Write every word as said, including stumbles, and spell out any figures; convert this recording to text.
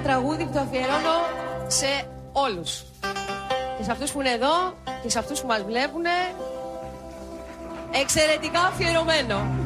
ένα τραγούδι που το αφιερώνω σε όλους. Και σε αυτούς που είναι εδώ και σε αυτούς που μας βλέπουν. Εξαιρετικά αφιερωμένο.